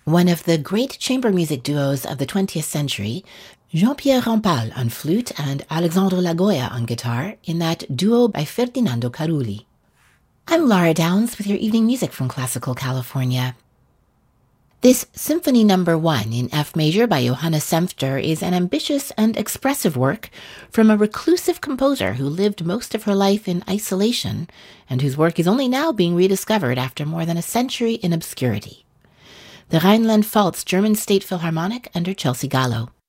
One of the great chamber music duos of the 20th century, Jean-Pierre Rampal on flute and Alexandre Lagoya on guitar in that duo by Ferdinando Carulli. I'm Laura Downs with your evening music from Classical California. This Symphony No. 1 in F major by Johannes Senfter is an ambitious and expressive work from a reclusive composer who lived most of her life in isolation and whose work is only now being rediscovered after more than a century in obscurity. The Rhineland-Pfalz German State Philharmonic under Chelsea Gallo.